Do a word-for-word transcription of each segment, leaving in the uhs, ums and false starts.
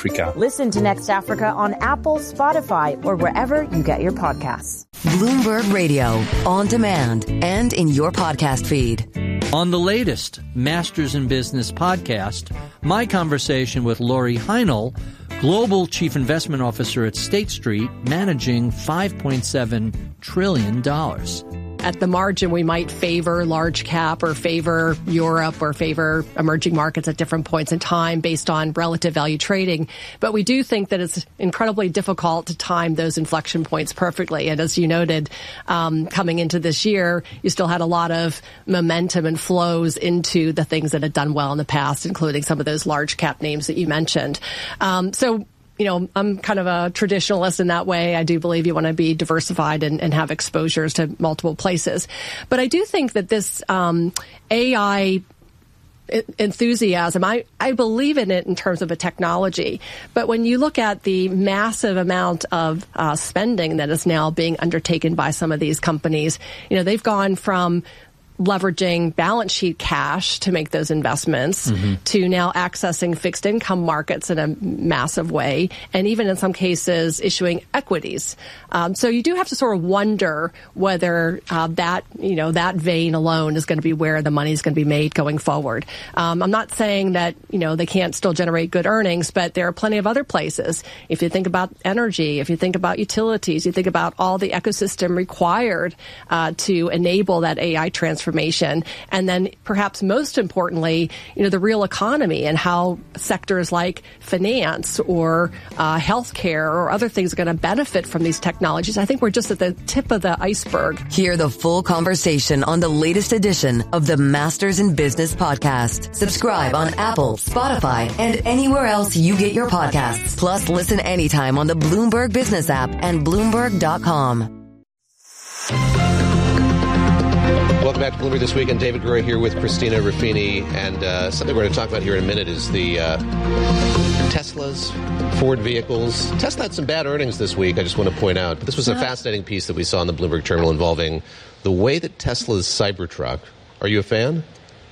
Africa. Listen to Next Africa on Apple, Spotify, or wherever you get your podcasts. Bloomberg Radio, on demand and in your podcast feed. On the latest Masters in Business podcast, my conversation with Lori Heinel, Global Chief Investment Officer at State Street, managing five point seven trillion dollars. At the margin, we might favor large cap or favor Europe or favor emerging markets at different points in time based on relative value trading. But we do think that it's incredibly difficult to time those inflection points perfectly. And as you noted, um, coming into this year, you still had a lot of momentum and flows into the things that had done well in the past, including some of those large cap names that you mentioned. Um, so You know, I'm kind of a traditionalist in that way. I do believe you want to be diversified and, and have exposures to multiple places. But I do think that this um, A I enthusiasm, I, I believe in it in terms of a technology. But when you look at the massive amount of uh, spending that is now being undertaken by some of these companies, you know, they've gone from leveraging balance sheet cash to make those investments mm-hmm. to now accessing fixed income markets in a massive way, and even in some cases issuing equities. Um, so you do have to sort of wonder whether uh, that, you know, that vein alone is going to be where the money is going to be made going forward. Um, I'm not saying that, you know, they can't still generate good earnings, but there are plenty of other places. If you think about energy, if you think about utilities, you think about all the ecosystem required uh, to enable that A I transformation. And then perhaps most importantly, you know, the real economy and how sectors like finance or uh, healthcare or other things are going to benefit from these technologies. I think we're just at the tip of the iceberg. Hear the full conversation on the latest edition of the Masters in Business podcast. Subscribe on Apple, Spotify, and anywhere else you get your podcasts. Plus, listen anytime on the Bloomberg Business app and Bloomberg dot com. Welcome back to Bloomberg This Week. And David Gura here with Christina Ruffini. And uh, something we're going to talk about here in a minute is the uh, Teslas, Ford vehicles. Tesla had some bad earnings this week, I just want to point out. But this was a fascinating piece that we saw in the Bloomberg Terminal involving the way that Tesla's Cybertruck. Are you a fan?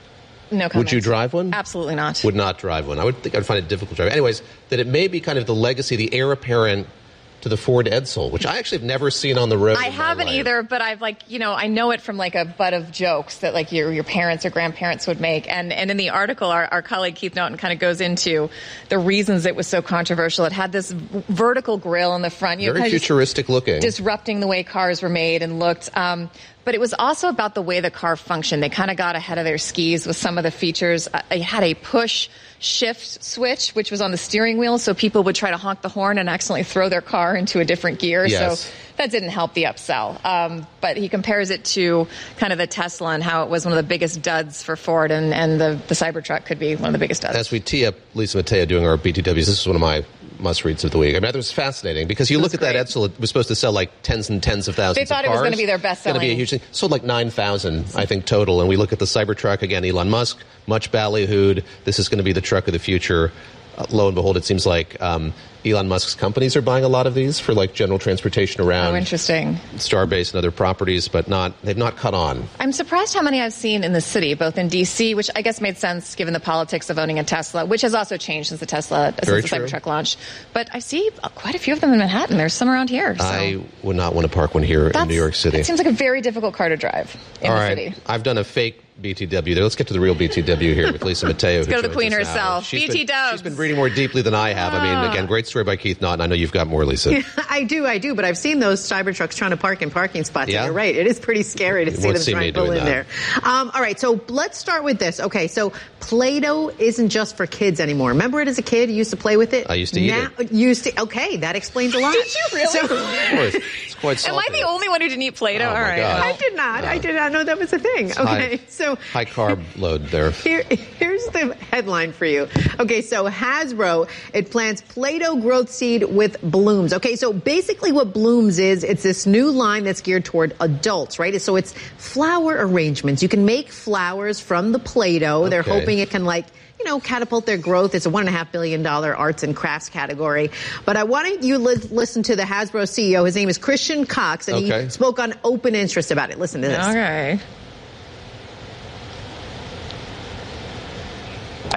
No comment. Would you drive one? Absolutely not. Would not drive one. I would think I'd find it difficult to drive. Anyways, that it may be kind of the legacy, the heir apparent to the Ford Edsel, which I actually have never seen on the road. I haven't either, but I've like, you know, I know it from like a butt of jokes that like your your parents or grandparents would make. And and in the article, our, our colleague Keith Norton kind of goes into the reasons it was so controversial. It had this vertical grille in the front. You Very know, futuristic looking. Disrupting the way cars were made and looked. Um, But it was also about the way the car functioned. They kind of got ahead of their skis with some of the features. It had a push shift switch, which was on the steering wheel, so people would try to honk the horn and accidentally throw their car into a different gear. Yes. So that didn't help the upsell. Um, but he compares it to kind of the Tesla and how it was one of the biggest duds for Ford, and, and the, the Cybertruck could be one of the biggest duds. As we tee up Lisa Mateo doing our B T Ws, this is one of my must-reads of the week. I mean, that was fascinating because you look at great. that Edsel, it was supposed to sell like tens and tens of thousands They of thought cars. it was going to be their best selling. Going to be a huge thing. Sold like nine thousand, I think, total. And we look at the Cybertruck, again, Elon Musk, much ballyhooed. This is going to be the truck of the future. Uh, lo and behold, it seems like um, Elon Musk's companies are buying a lot of these for like general transportation around. Oh, interesting. Starbase and other properties, but not they've not caught on. I'm surprised how many I've seen in the city, both in D C, which I guess made sense given the politics of owning a Tesla, which has also changed since the Tesla, Very since the true. Cybertruck launched. But I see quite a few of them in Manhattan. There's some around here. So. I would not want to park one here in New York City. It seems like a very difficult car to drive in All the right. city. I've done a fake B T W there. Let's get to the real B T W here with Lisa Mateo. Let's who go to the joins queen us now. herself. She's B T been, Dubs. She's been reading more deeply than I have. I mean, again, great story by Keith Naughton. I know you've got more, Lisa. I do, I do, but I've seen those Cybertrucks trying to park in parking spots. Yeah? You're right. It is pretty scary to You see won't them see try me and pull doing in that. there. Um, all right, so let's start with this. Okay, so Play-Doh isn't just for kids anymore. Remember it as a kid? You used to play with it? I used to eat now, it. Used to, okay, that explains a lot. Did you really? So, Of course. It's quite Am salty. I the only one who didn't eat Play-Doh? Oh, All my right. God. I did not. I did not know that was a thing. High- Okay, so High carb load there. Here, here's the headline for you. Okay, so Hasbro, it plants Play-Doh growth seed with Blooms. Okay, so basically what Blooms is, it's this new line that's geared toward adults, right? So it's flower arrangements. You can make flowers from the Play-Doh. Okay. They're hoping it can, like, you know, catapult their growth. It's a one and a half billion dollar arts and crafts category. But I wanted you to li- listen to the Hasbro C E O. His name is Christian Cox, and Okay. he spoke on open interest about it. Listen to this. Okay. I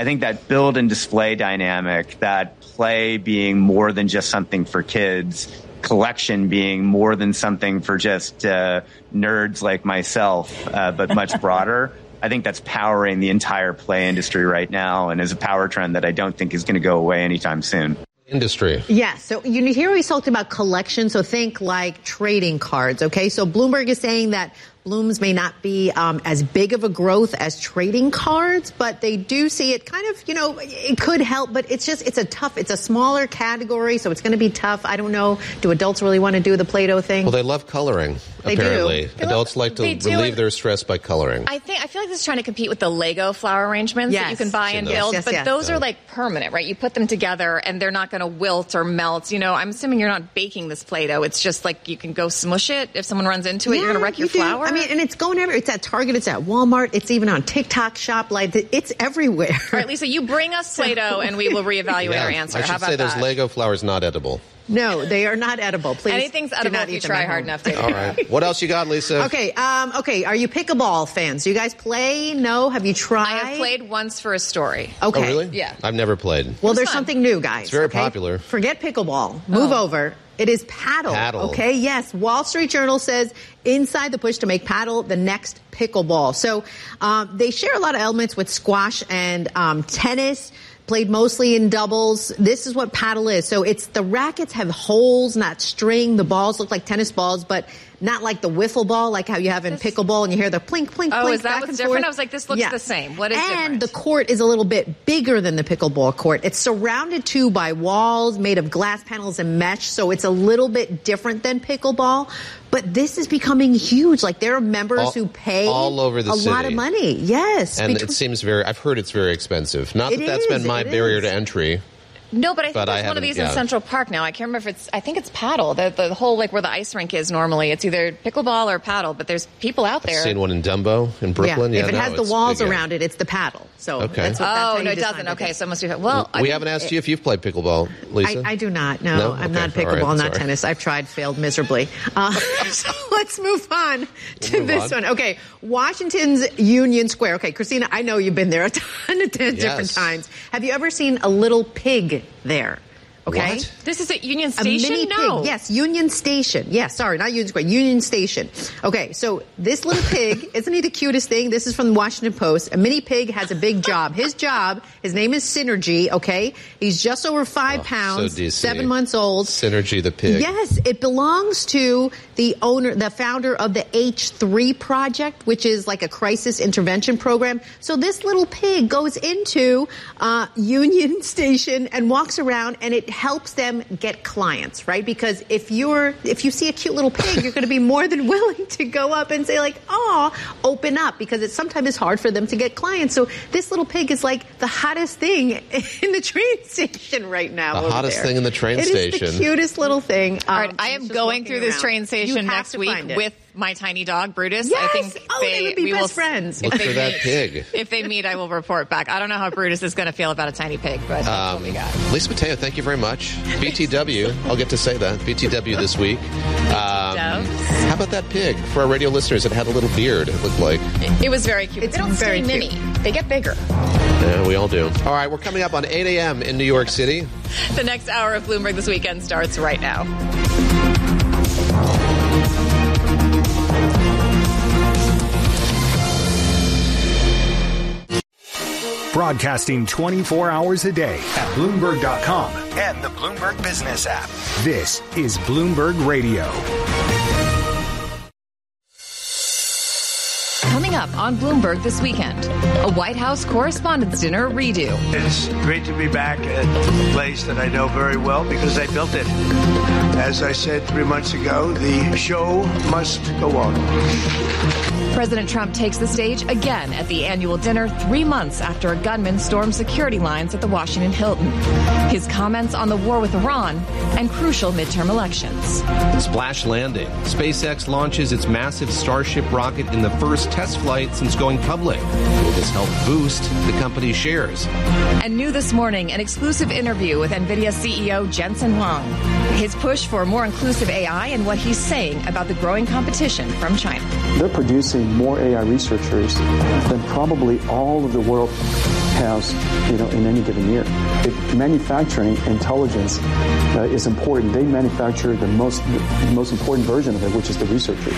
I think that build and display dynamic, that play being more than just something for kids, collection being more than something for just uh, nerds like myself, uh, but much broader. I think that's powering the entire play industry right now, and is a power trend that I don't think is going to go away anytime soon. Industry. Yeah, so you hear we talked about collection, so think like trading cards, okay? So Bloomberg is saying that Blooms may not be um, as big of a growth as trading cards, but they do see it kind of, you know, it could help, but it's just, it's a tough, it's a smaller category, so it's going to be tough. I don't know. Do adults really want to do the Play-Doh thing? Well, they love coloring, they apparently. Do. Adults like to relieve their stress by coloring. I think, I feel like this is trying to compete with the Lego flower arrangements yes. that you can buy and yes. build, yes, but yes. those yeah. are like permanent, right? You put them together and they're not going to wilt or melt. You know, I'm assuming you're not baking this Play-Doh. It's just like you can go smush it. If someone runs into it, yeah, you're going to wreck your you do. flower. I mean, and it's going everywhere. It's at Target, it's at Walmart, it's even on TikTok Shop. Like, it's everywhere. All right, Lisa, you bring us Play-Doh and we will reevaluate yeah. our answer. I should How about say that? those Lego flowers not edible. No, they are not edible. Please, anything's do edible not if you eat them try at hard home. enough, David. All right. What else you got, Lisa? Okay, um, okay. Are you pickleball fans? Do you guys play? No? Have you tried? I have played once for a story. Okay. Oh, really? Yeah. I've never played. Well, It's there's fun. something new, guys. It's very okay? popular. Forget pickleball. Move Oh. over. It is paddle. Paddle. Okay, yes. Wall Street Journal says inside the push to make paddle the next pickleball. So um, they share a lot of elements with squash and um, tennis. Played mostly in doubles. This is what paddle is. So it's the rackets have holes, not string. The balls look like tennis balls, but not like the wiffle ball, like how you have in pickleball and you hear the plink, plink, Oh, plink is that back what's and different? forth. I was like, this looks Yes. the same. What is and different? the court is a little bit bigger than the pickleball court. It's surrounded too by walls made of glass panels and mesh, so it's a little bit different than pickleball. But this is becoming huge. Like, there are members All- who pay all over the a lot city. of money. Yes. And because- it seems very, I've heard it's very expensive. Not It that that's is, been my it barrier is. to entry. No, but I think But I there's one of haven't- these yeah. in Central Park now. I can't remember if it's, I think it's paddle. The, the whole, like, where the ice rink is normally. It's either pickleball or paddle, but there's people out there. I've seen one in Dumbo in Brooklyn. Yeah, Yeah, if it no, has the it's walls big, yeah. around it, it's the paddle. So Okay. that's what, that's how Oh, you no, it decide doesn't. it. Okay, so it must be, well, I we mean, haven't asked it- you if you've played pickleball, Lisa. I, I do not. No, No? I'm Okay. not All pickleball, right, not sorry. tennis. I've tried, failed miserably. Uh, so let's move on to move this on. one. Okay, Washington's Union Square. Okay, Christina, I know you've been there a ton of different Yes. times. Have you ever seen a little pig there? Okay. What? This is at Union A Station? mini No. pig. Yes, Union Station. Yes, sorry, not Union Square. Union Station. Okay, so this little pig, isn't he the cutest thing? This is from the Washington Post. A mini pig has a big job. His job, his name is Synergy, okay? He's just over five Oh, pounds, so D C. seven months old. Synergy the pig. Yes, it belongs to the owner, the founder of the H three Project, which is like a crisis intervention program. So this little pig goes into uh, Union Station and walks around, and it helps them get clients, right? Because if you're, if you see a cute little pig, you're going to be more than willing to go up and say like, "Oh, open up," because it's sometimes it's hard for them to get clients. So this little pig is like the hottest thing in the train station right now. The over hottest there. thing in the train It station. is the cutest little thing. All Um, right, I am just going walking through this around. train You station have next to week find it. with my tiny dog, Brutus. Yes! I think Oh, they would be we best will, friends. Look if they for that meet- pig. If they meet, I will report back. I don't know how Brutus is going to feel about a tiny pig, but that's what we got. Lisa Mateo, thank you very much. B T W, I'll get to say that. B T W this week. Um, how about that pig? For our radio listeners, it had a little beard, it looked like. It was very cute. It's They don't very stay cute. mini. They get bigger. Yeah, we all do. All right, we're coming up on eight a.m. in New York City. The next hour of Bloomberg This Weekend starts right now. Broadcasting twenty-four hours a day at Bloomberg dot com and the Bloomberg Business app. This is Bloomberg Radio. Coming up on Bloomberg This Weekend, a White House Correspondents' Dinner redo. It's great to be back at a place that I know very well because I built it. As I said three months ago, the show must go on. President Trump takes the stage again at the annual dinner three months after a gunman stormed security lines at the Washington Hilton. His comments on the war with Iran and crucial midterm elections. Splash landing. SpaceX launches its massive Starship rocket in the first test flight since going public. Will this help boost the company's shares? And new this morning, an exclusive interview with NVIDIA C E O Jensen Huang. his push for more inclusive A I and what he's saying about the growing competition from China. They're producing more A I researchers than probably all of the world has, you know, in any given year. If manufacturing intelligence uh, is important, they manufacture the most, the most important version of it, which is the researchers.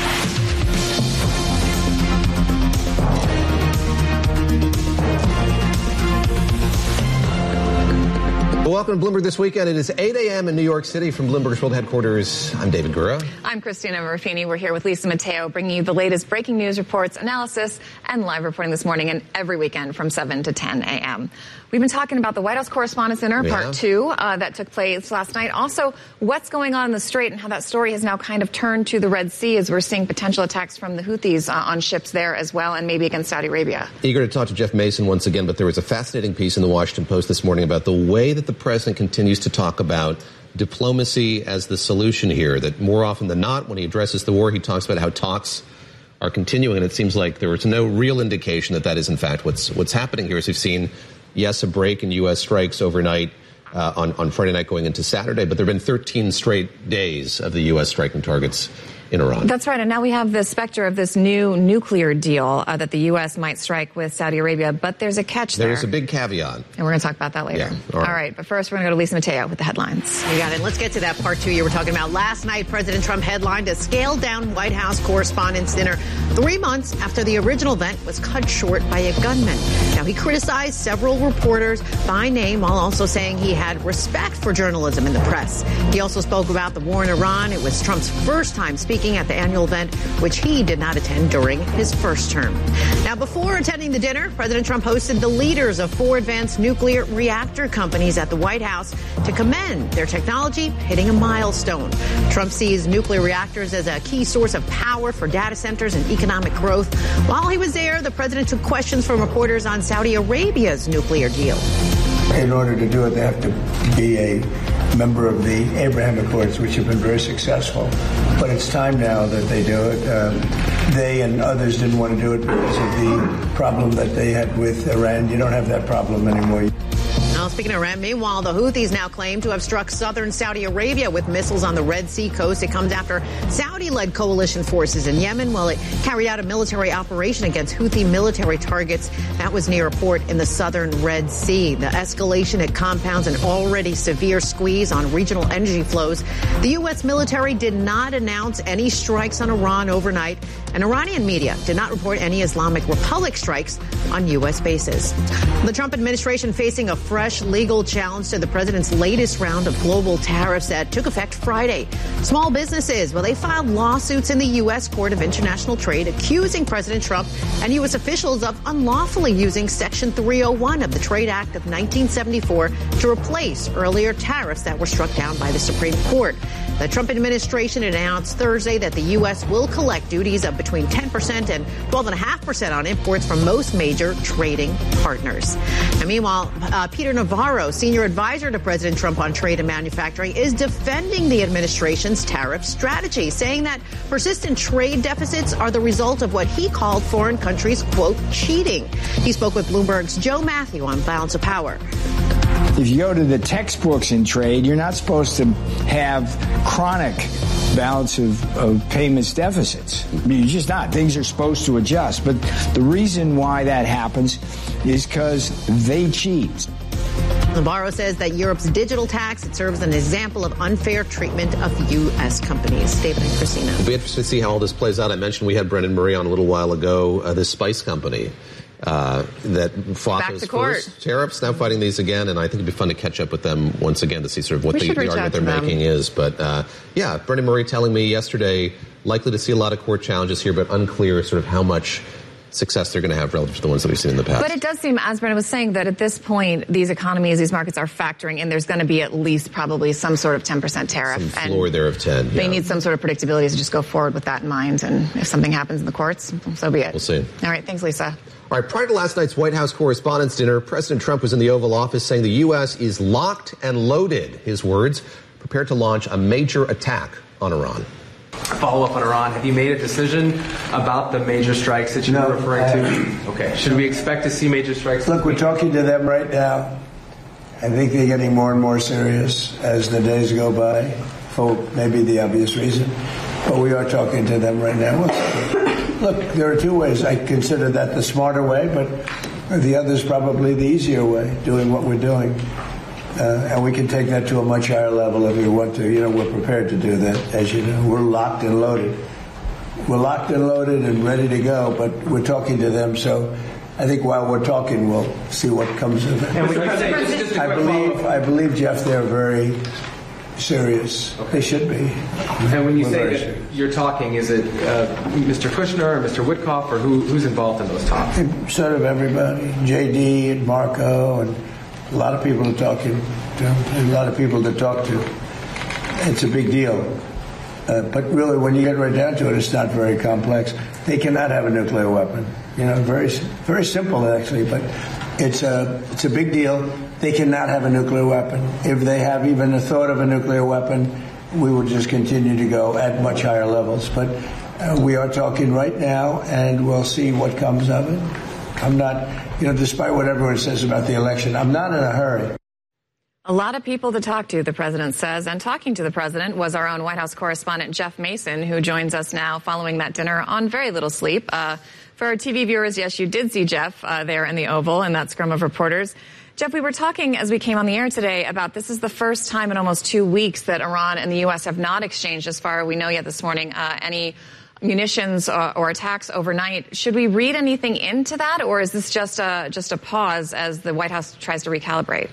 Welcome to Bloomberg This Weekend. It is eight a.m. in New York City from Bloomberg's World Headquarters. I'm David Gura. I'm Christina Ruffini. We're here with Lisa Mateo, bringing you the latest breaking news reports, analysis, and live reporting this morning and every weekend from seven to ten a.m. We've been talking about the White House Correspondents' Dinner, yeah. part two, uh, that took place last night. Also, what's going on in the Strait and how that story has now kind of turned to the Red Sea as we're seeing potential attacks from the Houthis uh, on ships there as well, and maybe against Saudi Arabia. Eager to talk to Jeff Mason once again, but there was a fascinating piece in the Washington Post this morning about the way that the president continues to talk about diplomacy as the solution here, that more often than not, when he addresses the war, he talks about how talks are continuing, and it seems like there was no real indication that that is, in fact, what's what's happening here. As we've seen, yes, a break in U S strikes overnight uh, on, on Friday night going into Saturday, but there have been thirteen straight days of the U S striking targets in Iran. That's right. And now we have the specter of this new nuclear deal uh, that the U S might strike with Saudi Arabia. But there's a catch there. There's a big caveat. And we're going to talk about that later. Yeah, all right. all right. But first, we're going to go to Lisa Mateo with the headlines. You got it. Let's get to that part two you were talking about. Last night, President Trump headlined a scaled-down White House Correspondents' Dinner three months after the original event was cut short by a gunman. Now, he criticized several reporters by name while also saying he had respect for journalism and the press. He also spoke about the war in Iran. It was Trump's first time speaking at the annual event, which he did not attend during his first term. Now, before attending the dinner, President Trump hosted the leaders of four advanced nuclear reactor companies at the White House to commend their technology hitting a milestone. Trump sees nuclear reactors as a key source of power for data centers and economic growth. While he was there, the president took questions from reporters on Saudi Arabia's nuclear deal. In order to do it, they have to be a member of the Abraham Accords, which have been very successful. But it's time now that they do it. Um, they and others didn't want to do it because of the problem that they had with Iran. You don't have that problem anymore. Now, speaking of Iran, meanwhile, the Houthis now claim to have struck southern Saudi Arabia with missiles on the Red Sea coast. It comes after Saudi-led coalition forces in Yemen, while it carried out a military operation against Houthi military targets. That was near a port in the southern Red Sea. The escalation, it compounds an already severe squeeze on regional energy flows. The U S military did not announce any strikes on Iran overnight, and Iranian media did not report any Islamic Republic strikes on U S bases. The Trump administration facing a fresh legal challenge to the president's latest round of global tariffs that took effect Friday. Small businesses, well, they filed lawsuits in the U S Court of International Trade accusing President Trump and U S officials of unlawfully using Section three oh one of the Trade Act of nineteen seventy-four to replace earlier tariffs that were struck down by the Supreme Court. The Trump administration announced Thursday that the U S will collect duties of between ten percent and twelve point five percent on imports from most major trading partners. And meanwhile, uh, Peter Navarro, senior advisor to President Trump on trade and manufacturing, is defending the administration's tariff strategy, saying that persistent trade deficits are the result of what he called foreign countries, quote, cheating. He spoke with Bloomberg's Joe Matthew on Balance of Power. If you go to the textbooks in trade, you're not supposed to have chronic balance of, of payments deficits. I mean, you're just not. Things are supposed to adjust. But the reason why that happens is because they cheat. Navarro says that Europe's digital tax, it serves as an example of unfair treatment of U S companies. David and Christina. It'll be interesting to see how all this plays out. I mentioned we had Brendan Murray on a little while ago, uh, this spice company. Uh, that fought Back those to court. first tariffs, now fighting these again, and I think it'd be fun to catch up with them once again to see sort of what We the, should the reach argument out they're to them. making is. But uh, yeah, Brendan Murray telling me yesterday, likely to see a lot of court challenges here, but unclear sort of how much success they're going to have relative to the ones that we've seen in the past. But it does seem, as Brendan was saying, that at this point, these economies, these markets are factoring in there's going to be at least probably some sort of ten percent tariff. Some floor there of ten. They yeah. need some sort of predictability to just go forward with that in mind. And if something happens in the courts, so be it. We'll see. All right. Thanks, Lisa. All right, prior to last night's White House Correspondents' Dinner, President Trump was in the Oval Office saying the U S is locked and loaded, his words, prepared to launch a major attack on Iran. Follow up on Iran. Have you made a decision about the major strikes that you No, were referring to? Okay. Should we expect to see major strikes? Look, we're talking to them right now. I think they're getting more and more serious as the days go by. for maybe the obvious reason. But we are talking to them right now. Look, there are two ways. I consider that the smarter way, but the other is probably the easier way, doing what we're doing. Uh, and we can take that to a much higher level if we want to. You know, we're prepared to do that, as you know. We're locked and loaded. We're locked and loaded and ready to go, but we're talking to them, so I think while we're talking, we'll see what comes of it. And we can say, just, just I believe, I believe, Jeff, they're very serious. Okay. They should be. And when you We're say very that serious. you're talking, is it uh, Mister Kushner or Mister Witkoff, or who, who's involved in those talks? Sort of everybody. J D and Marco and a lot of people are talking to, a lot of people to talk to. It's a big deal. Uh, but really, when you get right down to it, it's not very complex. They cannot have a nuclear weapon. You know, very, very simple actually. But it's a, it's a big deal. They cannot have a nuclear weapon. If they have even a thought of a nuclear weapon, we will just continue to go at much higher levels. But uh, we are talking right now, and we'll see what comes of it. I'm not, you know, despite what everyone says about the election, I'm not in a hurry. A lot of people to talk to, the president says. And talking to the president was our own White House correspondent, Jeff Mason, who joins us now following that dinner on very little sleep. Uh, for our T V viewers, yes, you did see Jeff uh, there in the Oval in that scrum of reporters. Jeff, we were talking as we came on the air today about this is the first time in almost two weeks that Iran and the U S have not exchanged, as far as we know yet this morning, uh, any munitions or, or attacks overnight. Should we read anything into that, or is this just a, just a pause as the White House tries to recalibrate?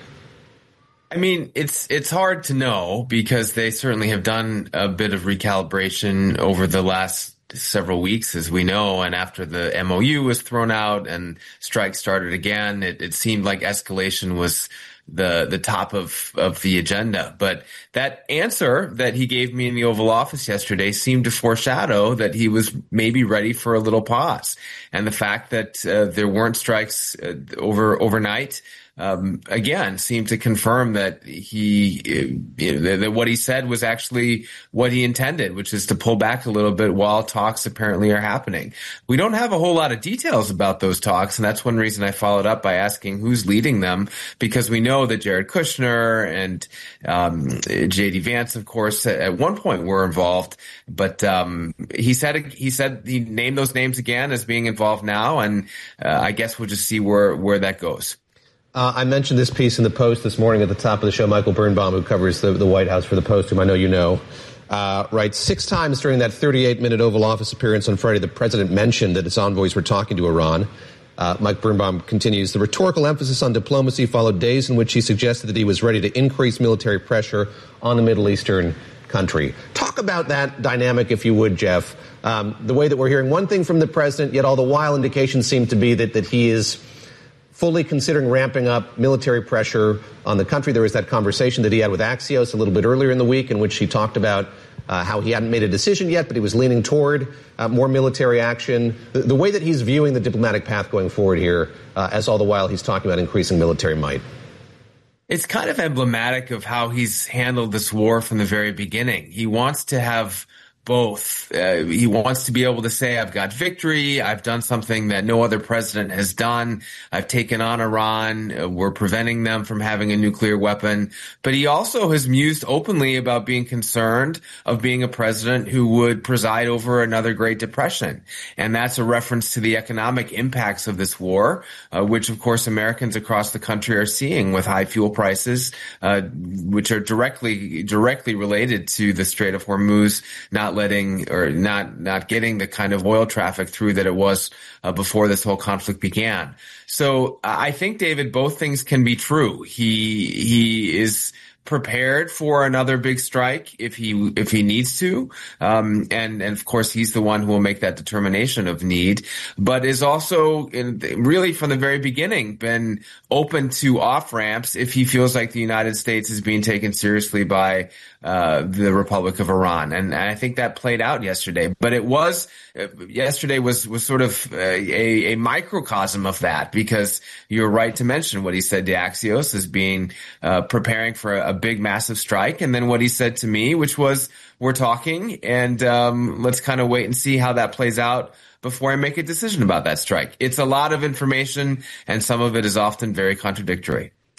I mean, it's it's hard to know because they certainly have done a bit of recalibration over the last several weeks, as we know. And after the M O U was thrown out and strikes started again, it, it seemed like escalation was the the top of, of the agenda. But that answer that he gave me in the Oval Office yesterday seemed to foreshadow that he was maybe ready for a little pause. And the fact that uh, there weren't strikes uh, over overnight Um, again, seemed to confirm that he, uh, that what he said was actually what he intended, which is to pull back a little bit while talks apparently are happening. We don't have a whole lot of details about those talks, and that's one reason I followed up by asking who's leading them, because we know that Jared Kushner and um, J D Vance, of course, at one point were involved, but um, he said he said he named those names again as being involved now, and uh, I guess we'll just see where where that goes. Uh, I mentioned this piece in the Post this morning at the top of the show. Michael Birnbaum, who covers the, the White House for the Post, whom I know you know, uh, writes, six times during that thirty-eight minute Oval Office appearance on Friday, the president mentioned that its envoys were talking to Iran. Uh, Mike Birnbaum continues, the rhetorical emphasis on diplomacy followed days in which he suggested that he was ready to increase military pressure on the Middle Eastern country. Talk about that dynamic, if you would, Jeff. Um, the way that we're hearing one thing from the president, yet all the while indications seem to be that, that he is fully considering ramping up military pressure on the country. There was that conversation that he had with Axios a little bit earlier in the week in which he talked about uh, how he hadn't made a decision yet, but he was leaning toward uh, more military action. The, the way that he's viewing the diplomatic path going forward here, uh, as all the while he's talking about increasing military might. It's kind of emblematic of how he's handled this war from the very beginning. He wants to have both. Uh, he wants to be able to say, I've got victory. I've done something that no other president has done. I've taken on Iran. Uh, we're preventing them from having a nuclear weapon. But he also has mused openly about being concerned of being a president who would preside over another Great Depression. And that's a reference to the economic impacts of this war, uh, which, of course, Americans across the country are seeing with high fuel prices, uh, which are directly, directly related to the Strait of Hormuz not letting or not not getting the kind of oil traffic through that it was uh, before this whole conflict began. So I think, David, both things can be true. He he is prepared for another big strike if he if he needs to, um, and and of course he's the one who will make that determination of need, but is also in, really from the very beginning been open to off ramps if he feels like the United States is being taken seriously by uh, the Republic of Iran, and, and I think that played out yesterday. But it was uh, yesterday was was sort of a, a microcosm of that, because you're right to mention what he said to Axios as being uh, preparing for a, a big, massive strike, and then what he said to me, which was, we're talking, and um, let's kind of wait and see how that plays out before I make a decision about that strike. It's a lot of information, and some of it is often very contradictory.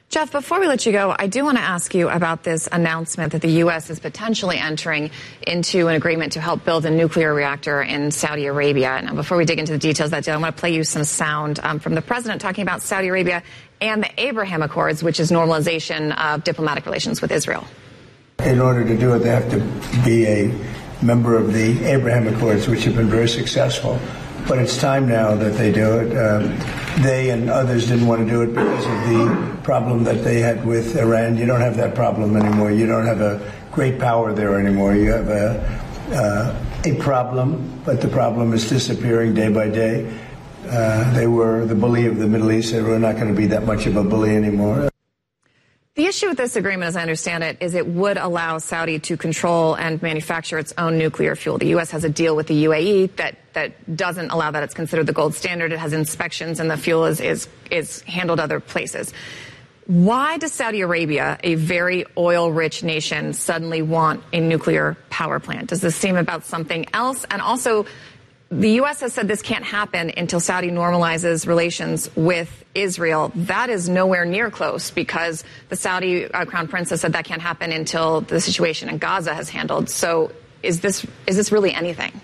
Jeff, before we let you go, I do want to ask you about this announcement that the U S is potentially entering into an agreement to help build a nuclear reactor in Saudi Arabia. Now, before we dig into the details of that deal, I want to play you some sound um, from the president talking about Saudi Arabia and the Abraham Accords, which is normalization of diplomatic relations with Israel. In order to do it, they have to be a member of the Abraham Accords, which have been very successful. But it's time now that they do it. Um, they and others didn't want to do it because of the problem that they had with Iran. You don't have that problem anymore. You don't have a great power there anymore. You have a, uh, a problem, but the problem is disappearing day by day. Uh, they were the bully of the Middle East. They were not going to be that much of a bully anymore. The issue with this agreement, as I understand it, is it would allow Saudi to control and manufacture its own nuclear fuel. The U S has a deal with the U A E that, that doesn't allow that. It's considered the gold standard. It has inspections, and the fuel is, is, is handled other places. Why does Saudi Arabia, a very oil-rich nation, suddenly want a nuclear power plant? Does this seem about something else? And also, the U S has said this can't happen until Saudi normalizes relations with Israel. That is nowhere near close, because the Saudi uh, Crown Prince has said that can't happen until the situation in Gaza has handled. So is this is this really anything?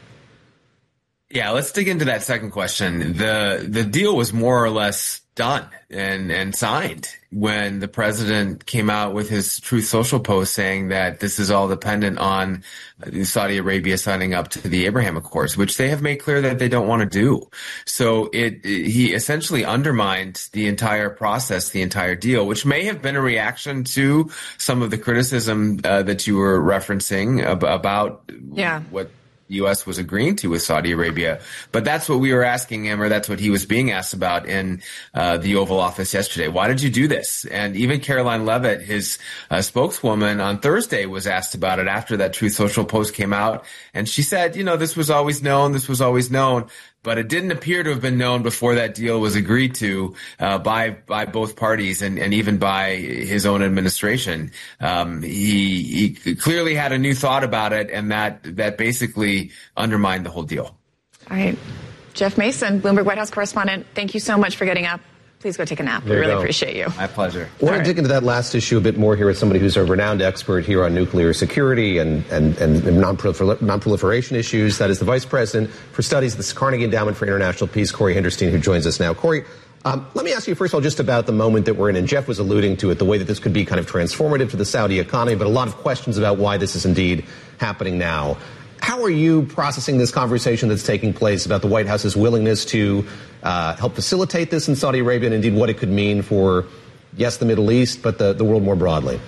Yeah, let's dig into that second question. The the deal was more or less done and, and signed when the president came out with his Truth Social post saying that this is all dependent on Saudi Arabia signing up to the Abraham Accords, which they have made clear that they don't want to do. So it, it he essentially undermined the entire process, the entire deal, which may have been a reaction to some of the criticism uh, that you were referencing ab- about yeah. what U S was agreeing to with Saudi Arabia. But that's what we were asking him, or that's what he was being asked about in uh, the Oval Office yesterday. Why did you do this? And even Caroline Leavitt, his uh, spokeswoman, on Thursday was asked about it after that Truth Social post came out. And she said, you know, this was always known, this was always known. But it didn't appear to have been known before that deal was agreed to uh, by by both parties and, and even by his own administration. Um, he, he clearly had a new thought about it, and that that basically undermined the whole deal. All right. Jeff Mason, Bloomberg White House correspondent, thank you so much for getting up. Please go take a nap. There we really go. appreciate you. My pleasure. I want to dig into that last issue a bit more here with somebody who's a renowned expert here on nuclear security and, and, and non-prolifer- non-proliferation issues. That is the Vice President for Studies at the Carnegie Endowment for International Peace, Corey Hinderstein, who joins us now. Corey, um, let me ask you, first of all, just about the moment that we're in, and Jeff was alluding to it, the way that this could be kind of transformative to the Saudi economy, but a lot of questions about why this is indeed happening now. How are you processing this conversation that's taking place about the White House's willingness to uh, help facilitate this in Saudi Arabia, and indeed what it could mean for, yes, the Middle East, but the, the world more broadly?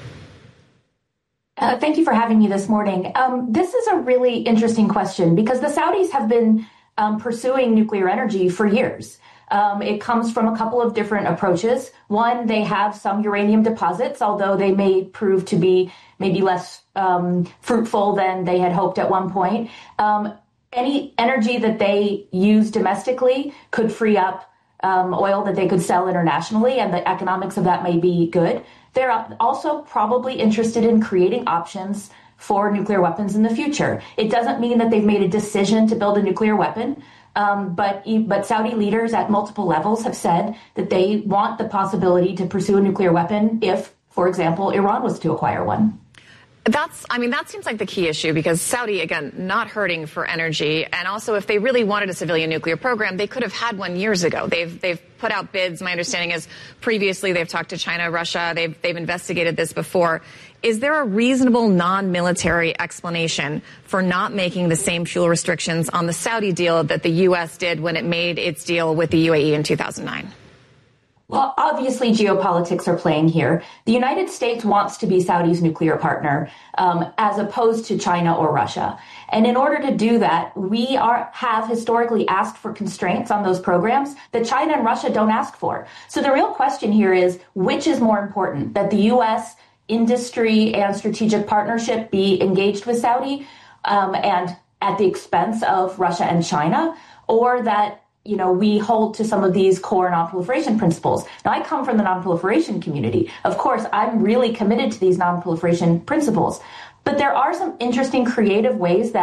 Uh, thank you for having me this morning. Um, this is a really interesting question because the Saudis have been um, pursuing nuclear energy for years. Um, it comes from a couple of different approaches. One, they have some uranium deposits, although they may prove to be maybe less um, fruitful than they had hoped at one point. Um, any energy that they use domestically could free up um, oil that they could sell internationally, and the economics of that may be good. They're also probably interested in creating options for nuclear weapons in the future. It doesn't mean that they've made a decision to build a nuclear weapon. Um, but but Saudi leaders at multiple levels have said that they want the possibility to pursue a nuclear weapon if, for example, Iran was to acquire one. That's, I mean, that seems like the key issue, because Saudi, again, not hurting for energy. And also, if they really wanted a civilian nuclear program, they could have had one years ago. They've, they've put out bids. My understanding is previously they've talked to China, Russia. They've, they've investigated this before. Is there a reasonable non-military explanation for not making the same fuel restrictions on the Saudi deal that the U S did when it made its deal with the U A E in two thousand nine? Well, obviously, geopolitics are playing here. The United States wants to be Saudi's nuclear partner, um, as opposed to China or Russia. And in order to do that, we are have historically asked for constraints on those programs that China and Russia don't ask for. So the real question here is, which is more important, that the U S industry and strategic partnership be engaged with Saudi um, and at the expense of Russia and China, or that you know, we hold to some of these core non-proliferation principles. Now, I come from the non-proliferation community. Of course, I'm really committed to these non-proliferation principles. But there are some interesting creative ways that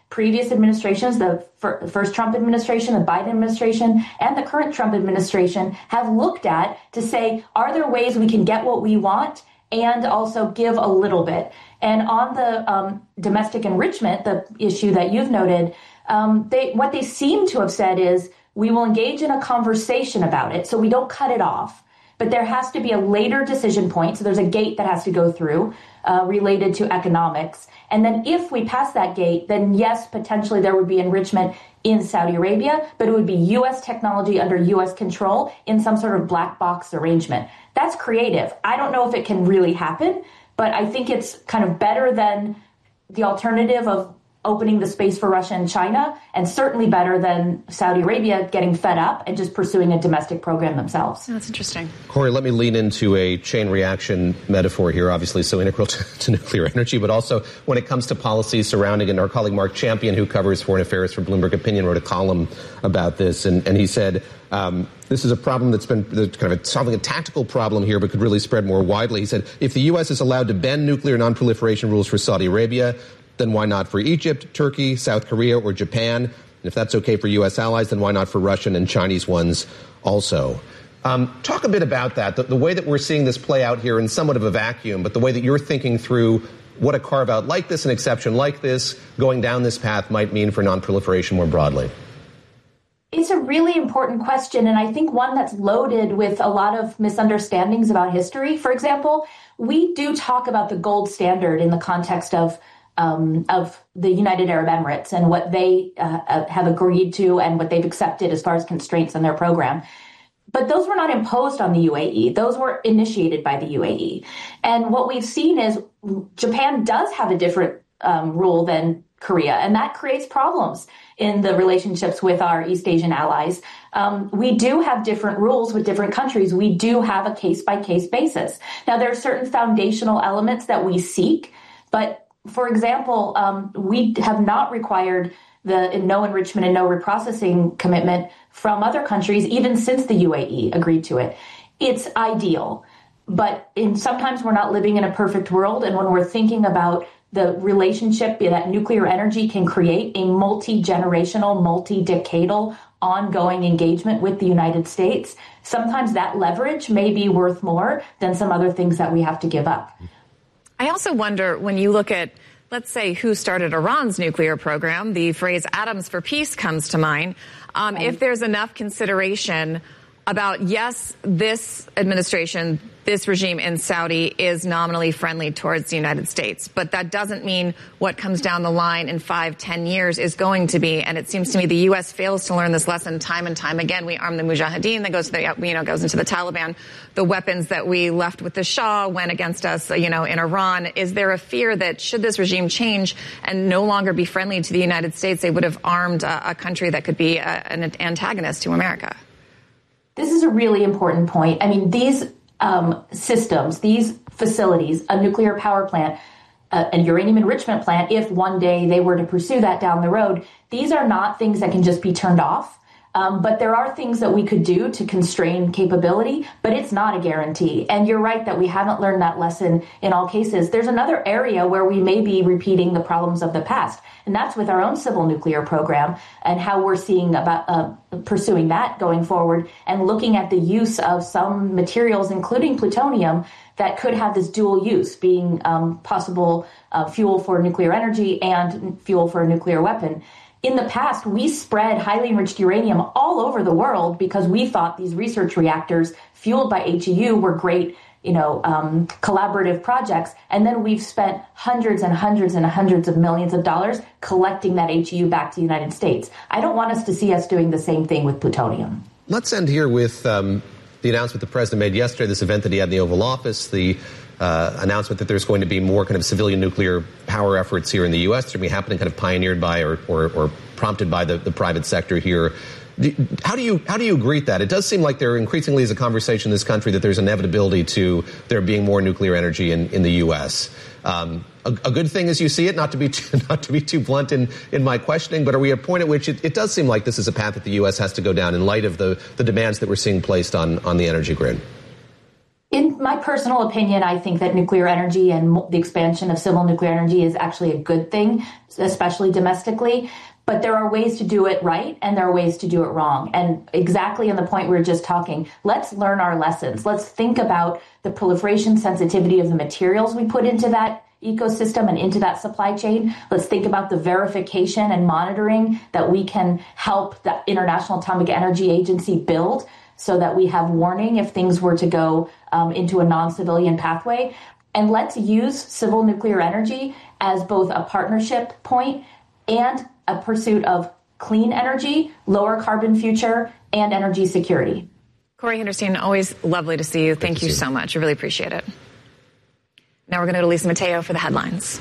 previous administrations, the fir- first Trump administration, the Biden administration, and the current Trump administration have looked at to say, are there ways we can get what we want and also give a little bit? And on the um, domestic enrichment, the issue that you've noted, um, they what they seem to have said is, we will engage in a conversation about it, so we don't cut it off. But there has to be a later decision point, so there's a gate that has to go through uh, related to economics. And then if we pass that gate, then yes, potentially there would be enrichment in Saudi Arabia, but it would be U S technology under U S control in some sort of black box arrangement. That's creative. I don't know if it can really happen, but I think it's kind of better than the alternative of opening the space for Russia and China, and certainly better than Saudi Arabia getting fed up and just pursuing a domestic program themselves. That's interesting. Corey, let me lean into a chain reaction metaphor here, obviously so integral to, to nuclear energy, but also when it comes to policies surrounding it. And our colleague Mark Champion, who covers foreign affairs for Bloomberg Opinion, wrote a column about this, and, and he said, um, this is a problem that's been kind of solving a tactical problem here, but could really spread more widely. He said, if the U S is allowed to bend nuclear non-proliferation rules for Saudi Arabia, then why not for Egypt, Turkey, South Korea, or Japan? And if that's okay for U S allies, then why not for Russian and Chinese ones also? Um, talk a bit about that, the, the way that we're seeing this play out here in somewhat of a vacuum, but the way that you're thinking through what a carve-out like this, an exception like this, going down this path might mean for non-proliferation more broadly. It's a really important question, and I think one that's loaded with a lot of misunderstandings about history. For example, we do talk about the gold standard in the context of Um, of the United Arab Emirates and what they uh, have agreed to and what they've accepted as far as constraints in their program. But those were not imposed on the U A E. Those were initiated by the U A E. And what we've seen is Japan does have a different um, rule than Korea, and that creates problems in the relationships with our East Asian allies. Um, we do have different rules with different countries. We do have a case-by-case basis. Now, there are certain foundational elements that we seek, but for example, um, we have not required the no enrichment and no reprocessing commitment from other countries, even since the U A E agreed to it. It's ideal, but in, sometimes we're not living in a perfect world. And when we're thinking about the relationship that nuclear energy can create, a multi-generational, multi-decadal, ongoing engagement with the United States, sometimes that leverage may be worth more than some other things that we have to give up. I also wonder, when you look at, let's say, who started Iran's nuclear program, the phrase atoms for peace comes to mind. Um, if there's enough consideration about, yes, this administration, this regime in Saudi is nominally friendly towards the United States, but that doesn't mean what comes down the line in five, ten years is going to be. And it seems to me the U S fails to learn this lesson time and time again. We arm the Mujahideen, that goes to the, you know, goes into the Taliban. The weapons that we left with the Shah went against us, you know, in Iran. Is there a fear that should this regime change and no longer be friendly to the United States, they would have armed a, a country that could be a, an antagonist to America? This is a really important point. I mean, these um, systems, these facilities, a nuclear power plant, uh, a uranium enrichment plant, if one day they were to pursue that down the road, these are not things that can just be turned off. Um, but there are things that we could do to constrain capability, but it's not a guarantee. And you're right that we haven't learned that lesson in all cases. There's another area where we may be repeating the problems of the past, and that's with our own civil nuclear program and how we're seeing about uh, pursuing that going forward and looking at the use of some materials, including plutonium, that could have this dual use, being um, possible uh, fuel for nuclear energy and fuel for a nuclear weapon. In the past, we spread highly enriched uranium all over the world because we thought these research reactors fueled by H E U were great, you know, um, collaborative projects. And then we've spent hundreds and hundreds and hundreds of millions of dollars collecting that H E U back to the United States. I don't want us to see us doing the same thing with plutonium. Let's end here with um, the announcement the president made yesterday, this event that he had in the Oval Office, the Uh, announcement that there's going to be more kind of civilian nuclear power efforts here in the U S. They're going to be happening kind of pioneered by or, or, or prompted by the, the private sector here. Do, how do you how do you greet that? It does seem like there increasingly is a conversation in this country that there's inevitability to there being more nuclear energy in, in the U S. Um, a, a good thing as you see it, not to be too, not to be too blunt in, in my questioning, but are we at a point at which it, it does seem like this is a path that the U S has to go down in light of the, the demands that we're seeing placed on, on the energy grid? In my personal opinion, I think that nuclear energy and the expansion of civil nuclear energy is actually a good thing, especially domestically. But there are ways to do it right and there are ways to do it wrong. And exactly on the point we were just talking, let's learn our lessons. Let's think about the proliferation sensitivity of the materials we put into that ecosystem and into that supply chain. Let's think about the verification and monitoring that we can help the International Atomic Energy Agency build so that we have warning if things were to go um, into a non-civilian pathway. And let's use civil nuclear energy as both a partnership point and a pursuit of clean energy, lower carbon future, and energy security. Corey Hinderstein, always lovely to see you. Thank Good you so much. I really appreciate it. Now we're going to go to Lisa Mateo for the headlines.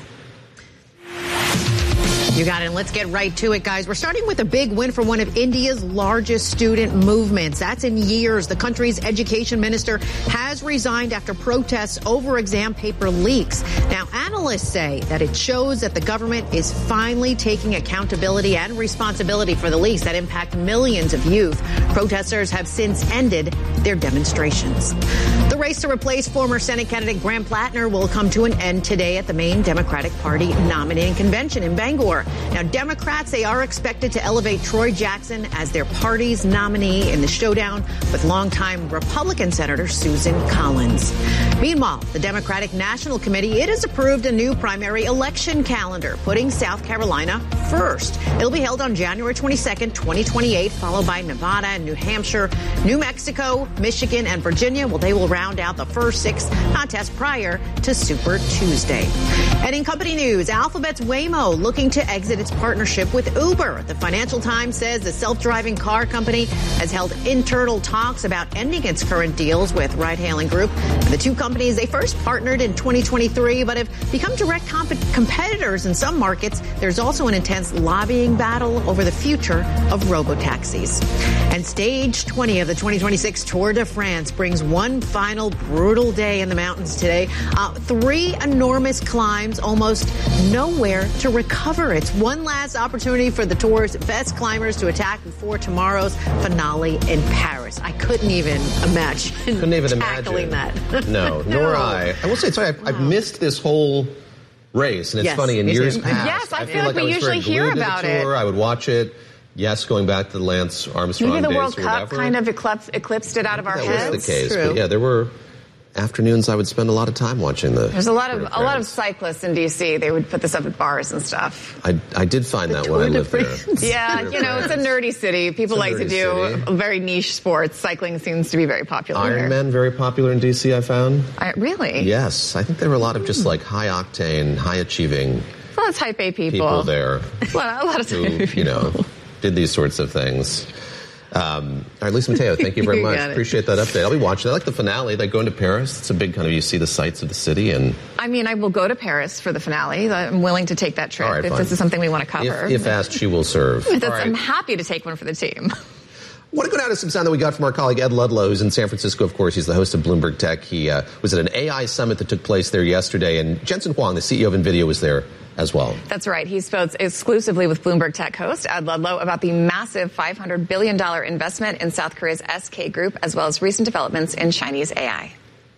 You got it. And let's get right to it, guys. We're starting with a big win for one of India's largest student movements. That's in years. The country's education minister has resigned after protests over exam paper leaks. Now, analysts say that it shows that the government is finally taking accountability and responsibility for the leaks that impact millions of youth. Protesters have since ended their demonstrations. The race to replace former Senate candidate Graham Plattner will come to an end today at the main Democratic Party nominating convention in Bangor. Now, Democrats, they are expected to elevate Troy Jackson as their party's nominee in the showdown with longtime Republican Senator Susan Collins. Meanwhile, the Democratic National Committee, it has approved a new primary election calendar, putting South Carolina first. It'll be held on January twenty-second, twenty twenty-eight, followed by Nevada and New Hampshire, New Mexico, Michigan, and Virginia. Well, they will round out the first six contests prior to Super Tuesday. And in company news, Alphabet's Waymo looking to exit its partnership with Uber. The Financial Times says the self-driving car company has held internal talks about ending its current deals with ride-hailing group. The two companies, they first partnered in twenty twenty-three, but have become direct comp- competitors in some markets. There's also an intense lobbying battle over the future of robotaxis. And stage twenty of the twenty twenty-six Tour de France brings one final brutal day in the mountains today. Uh, three enormous climbs, almost nowhere to recover. It's one last opportunity for the Tour's best climbers to attack before tomorrow's finale in Paris. I couldn't even imagine couldn't even tackling imagine. that. No, nor I. I will say, sorry, I've, wow. I've missed this whole race, and it's yes, funny, in years too. past, yes, I, I feel, feel like, like we I was usually very hear glued about to the tour. it. I would watch it. Yes, going back to the Lance Armstrong Maybe the days World or Cup whatever. kind of eclipsed, eclipsed it out of our that heads. That was the case, True. but yeah, there were afternoons I would spend a lot of time watching the. There's a lot of a lot of cyclists in D C. They would put this up at bars and stuff. I, I did find that when I lived there. Yeah, you know, it's a nerdy city. People like to do city. very niche sports. Cycling seems to be very popular. Ironman, very popular in D C, I found. I, really? Yes, I think there were a lot of just like high octane, high achieving. A lot of type A people. People there. a, lot, a lot of type who, A people. You know, did these sorts of things. Um, all right, Lisa Mateo, thank you very much. You Appreciate that update. I'll be watching. I like the finale. Like going to Paris. It's a big kind of, you see the sights of the city. And I mean, I will go to Paris for the finale. I'm willing to take that trip right, if fine. this is something we want to cover. If, if asked, she will serve. That's, All right. I'm happy to take one for the team. I want to go down to some sound that we got from our colleague Ed Ludlow, who's in San Francisco, of course. He's the host of Bloomberg Tech. He uh, was at an A I summit that took place there yesterday, and Jensen Huang, the C E O of NVIDIA, was there as well. That's right. He spoke exclusively with Bloomberg Tech host Ed Ludlow about the massive five hundred billion dollars investment in South Korea's S K Group, as well as recent developments in Chinese A I.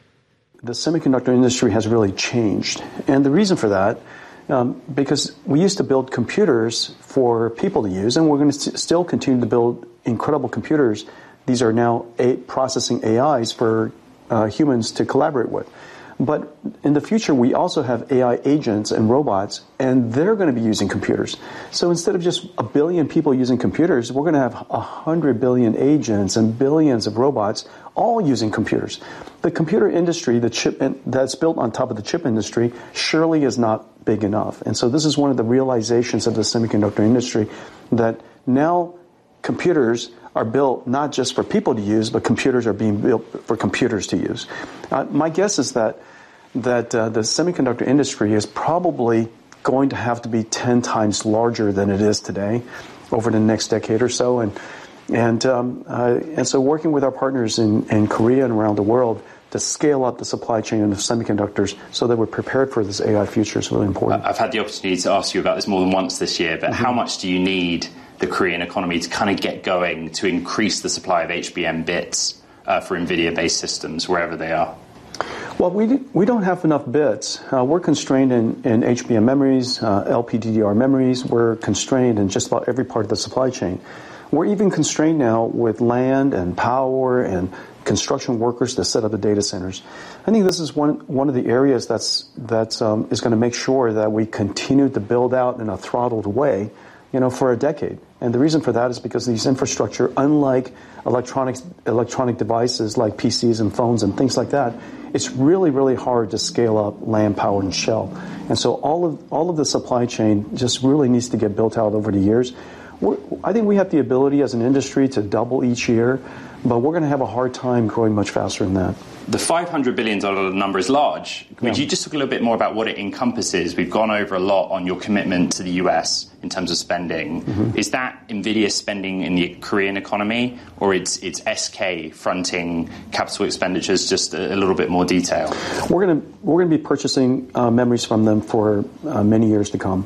The semiconductor industry has really changed. And the reason for that, um, because we used to build computers for people to use, and we're going to st- still continue to build incredible computers. These are now a- processing A Is for uh, humans to collaborate with. But in the future, we also have A I agents and robots, and they're going to be using computers. So instead of just a billion people using computers, we're going to have a hundred billion agents and billions of robots all using computers. The computer industry, the chip that's built on top of the chip industry, surely is not big enough. And so this is one of the realizations of the semiconductor industry, that now computers are built not just for people to use, but computers are being built for computers to use. Uh, my guess is that that uh, the semiconductor industry is probably going to have to be ten times larger than it is today over the next decade or so. And and um, uh, and so working with our partners in, in Korea and around the world to scale up the supply chain of semiconductors so that we're prepared for this A I future is really important. I've had the opportunity to ask you about this more than once this year, but mm-hmm. how much do you need the Korean economy to kind of get going to increase the supply of H B M bits uh, for NVIDIA-based systems wherever they are? Well, we we don't have enough bits. Uh, we're constrained in, in H B M memories, uh, L P D D R memories. We're constrained in just about every part of the supply chain. We're even constrained now with land and power and construction workers to set up the data centers. I think this is one one of the areas that's that's um, is going to make sure that we continue to build out in a throttled way, you know, for a decade. And the reason for that is because these infrastructure, unlike electronics, electronic devices like P Cs and phones and things like that, it's really, really hard to scale up land, power, and shell. And so all of all of the supply chain just really needs to get built out over the years. We're, I think we have the ability as an industry to double each year, but we're going to have a hard time growing much faster than that. The five hundred billion dollars number is large. Would Yeah. you just talk a little bit more about what it encompasses? We've gone over a lot on your commitment to the U S in terms of spending. Mm-hmm. Is that NVIDIA spending in the Korean economy, or it's it's S K fronting capital expenditures? Just a, a little bit more detail. We're going to we're going to be purchasing uh, memories from them for uh, many years to come.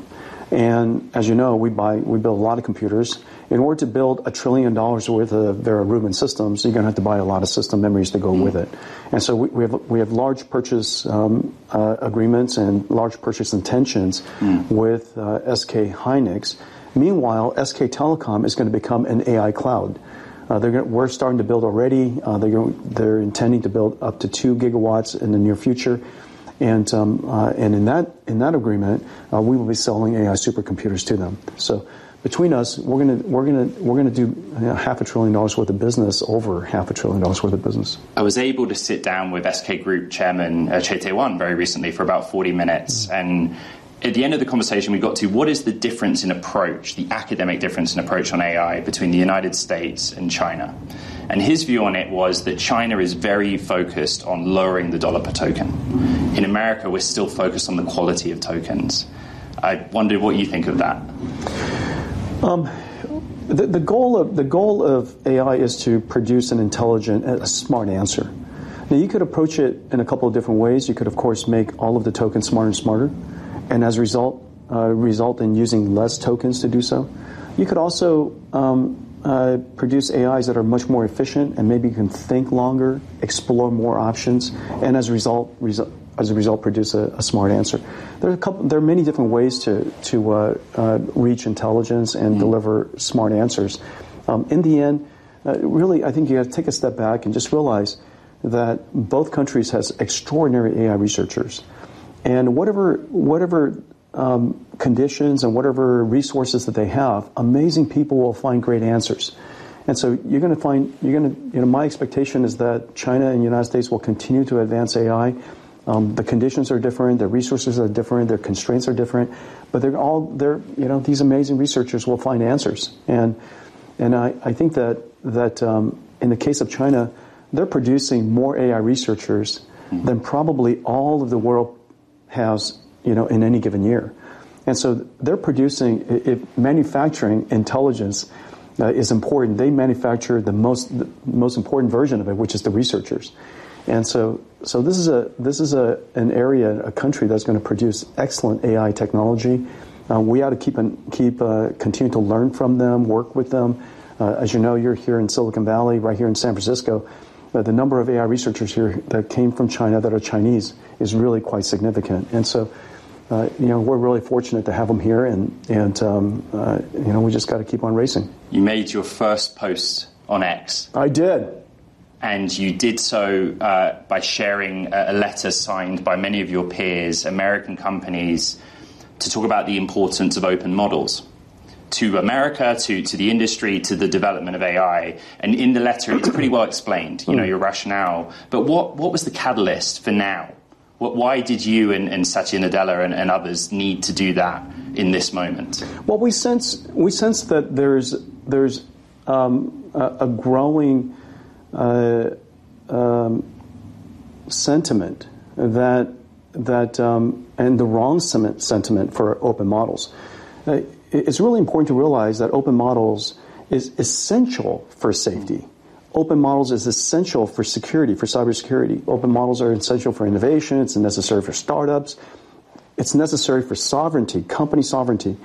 And as you know, we buy we build a lot of computers. In order to build a trillion dollars worth of Vera Rubin systems, you're going to have to buy a lot of system memories to go mm. with it. And so we, we have we have large purchase um, uh, agreements and large purchase intentions mm. with uh, S K Hynix. Meanwhile, S K Telecom is going to become an A I cloud. Uh, they're going, we're starting to build already. Uh, they're going, they're intending to build up to two gigawatts in the near future. And um, uh, and in that in that agreement, uh, we will be selling A I supercomputers to them. So between us, we're gonna we're gonna we're gonna do you know, half a trillion dollars worth of business, over half a trillion dollars worth of business. I was able to sit down with S K Group Chairman uh, Chae Tae-won very recently for about forty minutes, mm-hmm. and at the end of the conversation, we got to what is the difference in approach, the academic difference in approach on A I between the United States and China. And his view on it was that China is very focused on lowering the dollar per token. In America, we're still focused on the quality of tokens. I wondered what you think of that. Um, the, the goal of the goal of A I is to produce an intelligent, a smart answer. Now, you could approach it in a couple of different ways. You could, of course, make all of the tokens smarter and smarter, and as a result, uh, result in using less tokens to do so. You could also um, uh, produce A Is that are much more efficient, and maybe you can think longer, explore more options, and as a result, resu- as a result, produce a, a smart answer. There are a couple. There are many different ways to to uh, uh, reach intelligence and mm-hmm. deliver smart answers. Um, in the end, uh, really, I think you have to take a step back and just realize that both countries has extraordinary A I researchers, and whatever whatever um, conditions and whatever resources that they have, amazing people will find great answers. And so you're going to find you're going to you know my expectation is that China and the United States will continue to advance A I. Um, the conditions are different, the resources are different, their constraints are different, but they're all they're you know these amazing researchers will find answers. And and I, I think that that um, in the case of China, they're producing more A I researchers than probably all of the world has, you know, in any given year. And so they're producing, if manufacturing intelligence uh, is important, they manufacture the most the most important version of it, which is the researchers. And so so this is a this is a an area, a country that's going to produce excellent A I technology. Uh, we ought to keep an, keep uh, continue to learn from them, work with them. Uh, as you know, you're here in Silicon Valley, right here in San Francisco. Uh, the number of A I researchers here that came from China that are Chinese is really quite significant. And so, uh, you know, we're really fortunate to have them here, and and um, uh, you know, we just got to keep on racing. You made your first post on X. I did. And you did so uh, by sharing a letter signed by many of your peers, American companies, to talk about the importance of open models to America, to, to the industry, to the development of A I. And in the letter, it's pretty well explained, you know, your rationale. But what, what was the catalyst for now? What, why did you and, and Satya Nadella and, and others need to do that in this moment? Well, we sense we sense that there's there's um, a, a growing uh, um, sentiment that that um, and the wrong sentiment for open models. Uh, it's really important to realize that open models is essential for safety. Open models is essential for security, for cybersecurity. Open models are essential for innovation. It's necessary for startups. It's necessary for sovereignty, company sovereignty.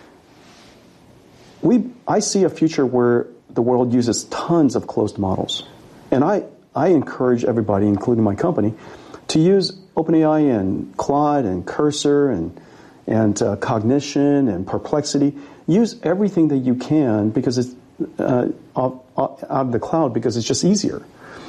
We, I see a future where the world uses tons of closed models. And I, I encourage everybody, including my company, to use OpenAI and Claude and Cursor and and uh, Cognition and Perplexity. Use everything that you can because it's uh, out of the cloud because it's just easier.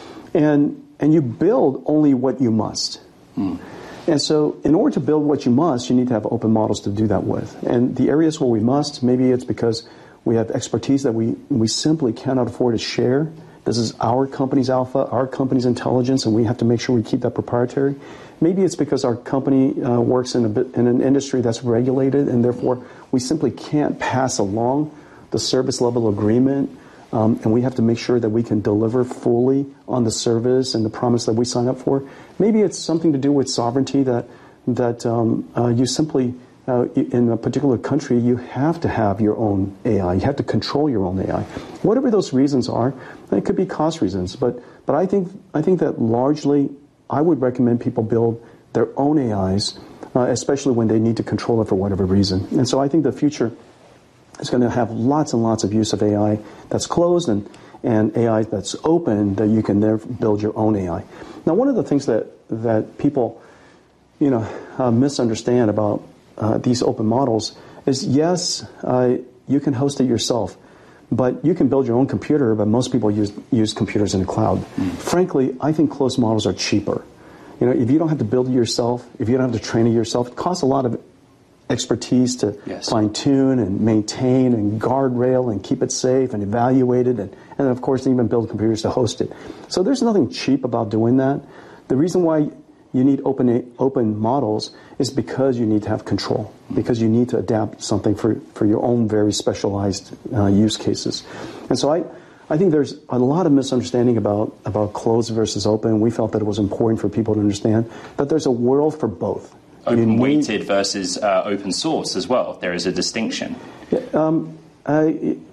And and you build only what you must. Mm. And so in order to build what you must, you need to have open models to do that with. And the areas where we must, maybe it's because we have expertise that we, we simply cannot afford to share. This is our company's alpha, our company's intelligence, and we have to make sure we keep that proprietary. Maybe it's because our company uh, works in a bit, in an industry that's regulated, and therefore we simply can't pass along the service level agreement, um, and we have to make sure that we can deliver fully on the service and the promise that we sign up for. Maybe it's something to do with sovereignty that that um, uh, you simply, uh, in a particular country, you have to have your own A I. You have to control your own A I. Whatever those reasons are, it could be cost reasons, but but I think I think that largely I would recommend people build their own A Is, uh, especially when they need to control it for whatever reason. And so I think the future is going to have lots and lots of use of A I that's closed and, and A I that's open that you can there build your own A I. Now, one of the things that, that people, you know, uh, misunderstand about uh, these open models is, yes, uh, you can host it yourself, but you can build your own computer, but most people use use computers in the cloud. Mm. Frankly, I think closed models are cheaper. You know, if you don't have to build it yourself, if you don't have to train it yourself, it costs a lot of expertise to yes. fine-tune and maintain and guardrail and keep it safe and evaluate it, and, and of course even build computers to host it. So there's nothing cheap about doing that. The reason why you need open open models is because you need to have control, because you need to adapt something for, for your own very specialized uh, use cases. And so I, I think there's a lot of misunderstanding about, about closed versus open. We felt that it was important for people to understand that there's a world for both. Open weighted versus uh, open source as well. There is a distinction. Um, uh,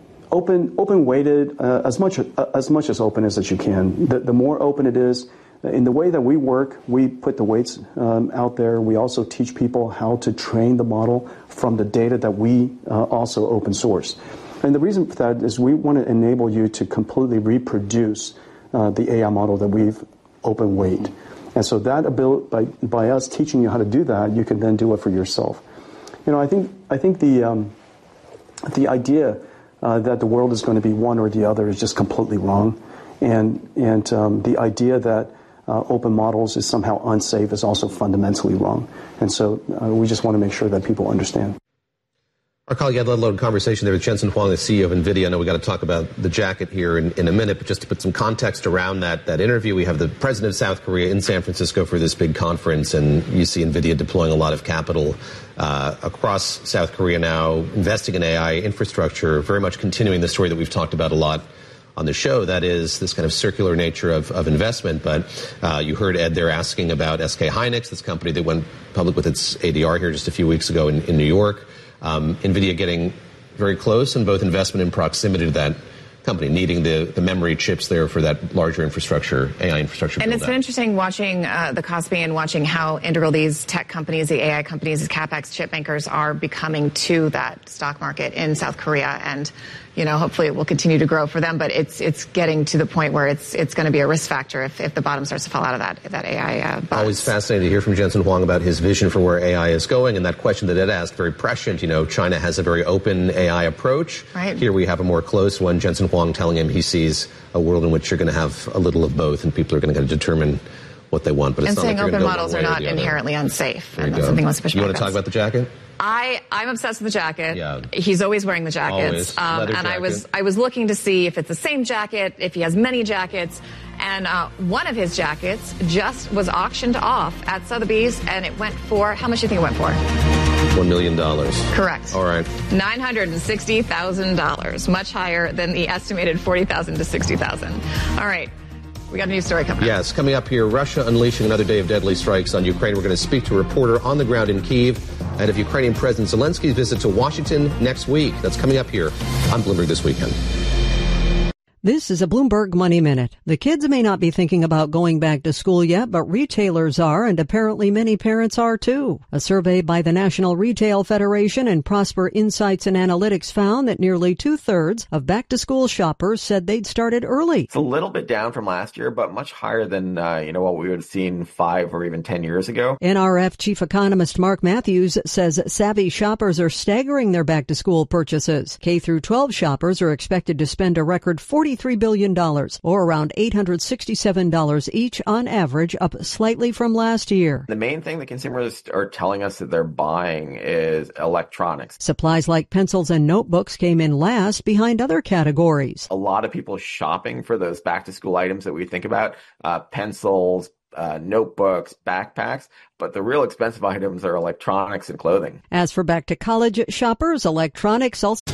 open open weighted uh, as much uh, as much as open as that you can. The, the more open it is, in the way that we work, we put the weights um, out there. We also teach people how to train the model from the data that we uh, also open source. And the reason for that is we want to enable you to completely reproduce uh, the A I model that we've open weight. And so that ability, by, by us teaching you how to do that, you can then do it for yourself. You know, I think I think the um, the idea uh, that the world is going to be one or the other is just completely wrong, and and um, the idea that uh, open models is somehow unsafe is also fundamentally wrong. And so uh, we just want to make sure that people understand. Our colleague had a loaded conversation there with Jensen Huang, the C E O of NVIDIA. I know we got to talk about the jacket here in, in a minute, but just to put some context around that, that interview, we have the president of South Korea in San Francisco for this big conference, and you see NVIDIA deploying a lot of capital uh, across South Korea now, investing in A I infrastructure, very much continuing the story that we've talked about a lot on the show, that is this kind of circular nature of, of investment. But uh, you heard Ed there asking about S K Hynix, this company that went public with its A D R here just a few weeks ago in, in New York. Um, NVIDIA getting very close in both investment and proximity to that company, needing the, the memory chips there for that larger infrastructure, A I infrastructure. And it's been interesting watching uh, the Kospi and watching how integral these tech companies, the A I companies, these CapEx chip makers are becoming to that stock market in South Korea. And, you know, hopefully it will continue to grow for them. But it's it's getting to the point where it's it's going to be a risk factor if, if the bottom starts to fall out of that that A I uh, buzz. Always fascinating to hear from Jensen Huang about his vision for where A I is going. And that question that Ed asked, very prescient. You know, China has a very open A I approach. Right. Here we have a more closed one. Jensen Huang telling him he sees a world in which you're going to have a little of both, and people are going to determine what they want. But it's and not saying like open models are not inherently unsafe. There and you that's go. something let's push You back want to talk on. about the jacket? I, I'm obsessed with the jacket. Yeah. He's always wearing the jackets. Always. Um, Leather and I jacket. was I was looking to see if it's the same jacket, if he has many jackets. And uh, one of his jackets just was auctioned off at Sotheby's, and it went for, how much do you think it went for? One million dollars. Correct. All right. nine hundred sixty thousand dollars, much higher than the estimated forty thousand to sixty thousand. All right. We got a new story coming up. Yes, coming up here, Russia unleashing another day of deadly strikes on Ukraine. We're going to speak to a reporter on the ground in Kyiv ahead of Ukrainian President Zelensky's visit to Washington next week. That's coming up here on Bloomberg This Weekend. This is a Bloomberg Money Minute. The kids may not be thinking about going back to school yet, but retailers are, and apparently many parents are too. A survey by the National Retail Federation and Prosper Insights and Analytics found that nearly two-thirds of back-to-school shoppers said they'd started early. It's a little bit down from last year, but much higher than, uh, you know, what we would have seen five or even ten years ago. N R F chief economist Mark Matthews says savvy shoppers are staggering their back-to-school purchases. K through twelve shoppers are expected to spend a record forty three billion dollars, or around eight hundred sixty-seven dollars each on average, up slightly from last year. The main thing that consumers are telling us that they're buying is electronics. Supplies like pencils and notebooks came in last behind other categories. A lot of people shopping for those back-to-school items that we think about, uh, pencils, uh, notebooks, backpacks, but the real expensive items are electronics and clothing. As for back-to-college shoppers, electronics also